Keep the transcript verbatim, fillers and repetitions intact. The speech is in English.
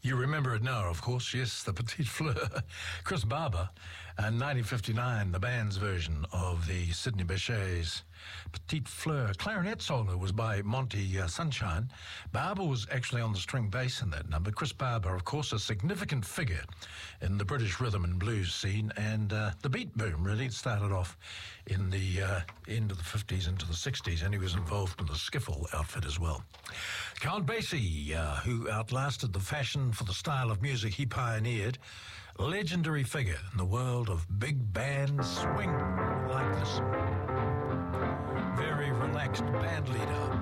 You remember it now, of course. Yes, the Petite Fleur. Chris Barber, uh, nineteen fifty-nine, the band's version of the Sidney Bechet's Petite Fleur. Clarinet solo was by Monty uh, Sunshine. Barber was actually on the string bass in that number. Chris Barber, of course, a significant figure in the British rhythm and blues scene, and uh, the beat boom really started off in the uh, end of the fifties into the sixties, and he was involved in the skiffle outfit as well. Count Basie, uh, who outlasted the fashion for the style of music he pioneered, legendary figure in the world of big band swing like this. Very relaxed band leader.